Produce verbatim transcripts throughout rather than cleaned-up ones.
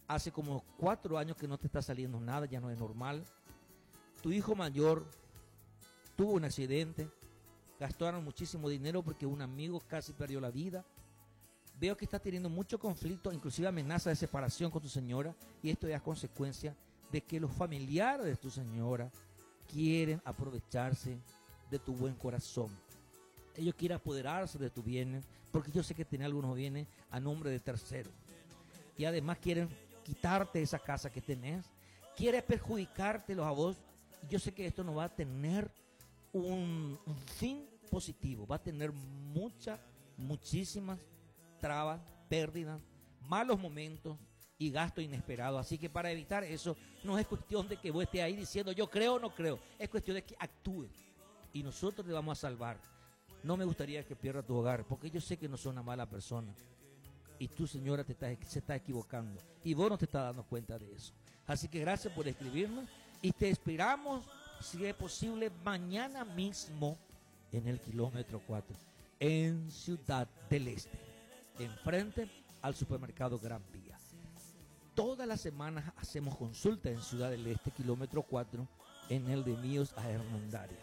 hace como cuatro años que no te está saliendo nada, ya no es normal. Tu hijo mayor tuvo un accidente, gastaron muchísimo dinero porque un amigo casi perdió la vida. Veo que está teniendo mucho conflicto, inclusive amenaza de separación con tu señora, y esto es a consecuencia de que los familiares de tu señora quieren aprovecharse de tu buen corazón. Ellos quieren apoderarse de tus bienes, porque yo sé que tiene algunos bienes a nombre de terceros. Y además quieren quitarte esa casa que tenés, quieren perjudicártelos a vos. Y yo sé que esto no va a tener un, un fin positivo, va a tener muchas, muchísimas trabas, pérdidas, malos momentos y gasto inesperado. Así que para evitar eso, no es cuestión de que vos estés ahí diciendo yo creo o no creo, es cuestión de que actúes y nosotros te vamos a salvar. No me gustaría que pierdas tu hogar, porque yo sé que no sos una mala persona y tu señora te está, se está equivocando y vos no te estás dando cuenta de eso. Así que gracias por escribirnos y te esperamos, si es posible, mañana mismo en el kilómetro cuatro, en Ciudad del Este, enfrente al supermercado Gran Vía. Todas las semanas hacemos consulta en Ciudad del Este, kilómetro cuatro, en el de Míos a Hernandaria,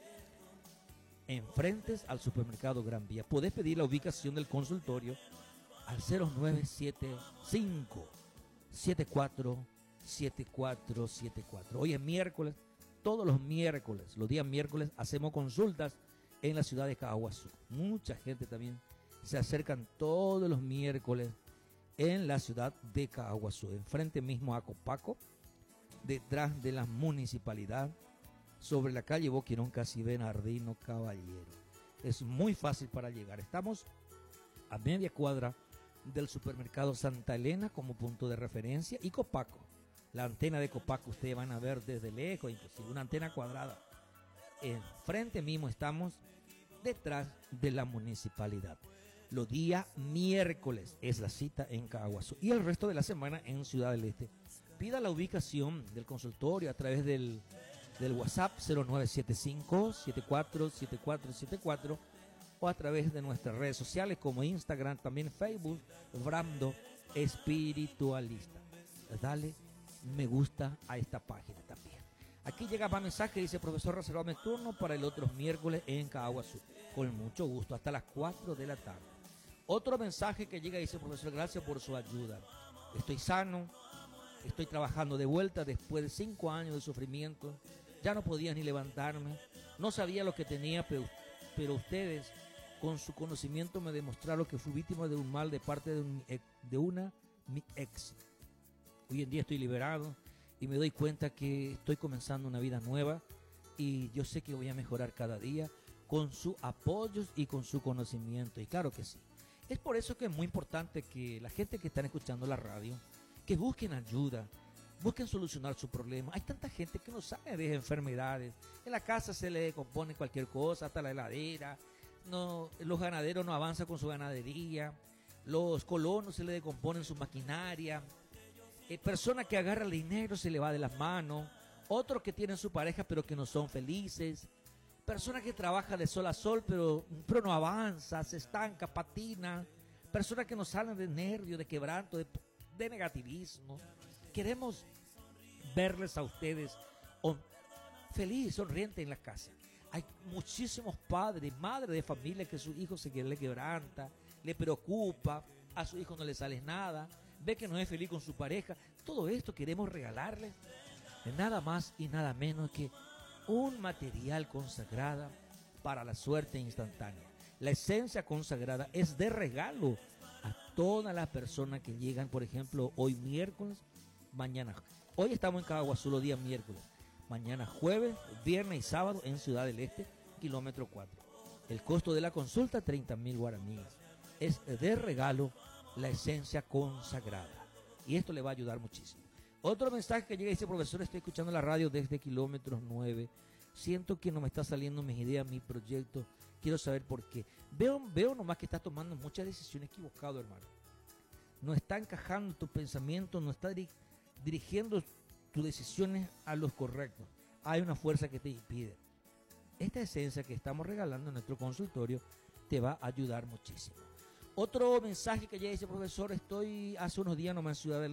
enfrente al supermercado Gran Vía. Podés pedir la ubicación del consultorio al cero nueve siete cinco siete cuatro siete cuatro siete cuatro. Hoy es miércoles, todos los miércoles, los días miércoles hacemos consultas en la ciudad de Caguazú. Mucha gente también se acercan todos los miércoles en la ciudad de Caguazú, enfrente mismo a Copaco, detrás de la municipalidad, sobre la calle Boquerón, casi Bernardino Caballero. Es muy fácil para llegar. Estamos a media cuadra del supermercado Santa Elena como punto de referencia y Copaco. La antena de Copaco ustedes van a ver desde lejos, inclusive una antena cuadrada. Enfrente mismo estamos, detrás de la municipalidad. Los días miércoles es la cita en Caguazú y el resto de la semana en Ciudad del Este. Pida la ubicación del consultorio a través del, del WhatsApp cero nueve siete cinco siete cuatro siete cuatro siete cuatro o a través de nuestras redes sociales como Instagram, también Facebook, Brando Espiritualista. Dale me gusta a esta página también. Aquí llega más mensaje, dice profesor, reservame turno para el otro miércoles en Caguazú. Con mucho gusto, hasta las cuatro de la tarde. Otro mensaje que llega, dice profesor, gracias por su ayuda. Estoy sano, estoy trabajando de vuelta después de cinco años de sufrimiento. Ya no podía ni levantarme, no sabía lo que tenía, pero, pero ustedes con su conocimiento me demostraron que fui víctima de un mal de parte de, un, de una mi ex. Hoy en día estoy liberado y me doy cuenta que estoy comenzando una vida nueva y yo sé que voy a mejorar cada día con sus apoyos y con su conocimiento. Y claro que sí. Es por eso que es muy importante que la gente que están escuchando la radio, que busquen ayuda, busquen solucionar su problema. Hay tanta gente que no sabe de enfermedades. En la casa se le descompone cualquier cosa, hasta la heladera. No, los ganaderos no avanzan con su ganadería. Los colonos se le descomponen su maquinaria. Eh, personas que agarran el dinero se le va de las manos. Otros que tienen su pareja pero que no son felices. Personas que trabajan de sol a sol pero, pero no avanza, se estanca, patina. Personas que no salen de nervio, de quebranto, de, de negativismo. Queremos verles a ustedes on, feliz, sonriente en la casa. Hay muchísimos padres, madres de familia que su hijo se le quebranta, le preocupa, a su hijo no le sale nada, ve que no es feliz con su pareja. Todo esto queremos regalarles nada más y nada menos que un material consagrado para la suerte instantánea. La esencia consagrada es de regalo a todas las personas que llegan, por ejemplo, hoy miércoles, mañana. Hoy estamos en Caguazú los días miércoles. Mañana jueves, viernes y sábado en Ciudad del Este, kilómetro cuatro. El costo de la consulta, treinta mil guaraníes. Es de regalo la esencia consagrada. Y esto le va a ayudar muchísimo. Otro mensaje que llega y dice, profesor, estoy escuchando la radio desde kilómetros nueve. Siento que no me está saliendo mis ideas, mi proyecto. Quiero saber por qué. Veo, veo nomás que estás tomando muchas decisiones equivocadas, hermano. No está encajando tu pensamiento, no está diri- dirigiendo tus decisiones a los correctos. Hay una fuerza que te impide. Esta esencia que estamos regalando en nuestro consultorio te va a ayudar muchísimo. Otro mensaje que ya dice, profesor, estoy hace unos días nomás en Ciudad del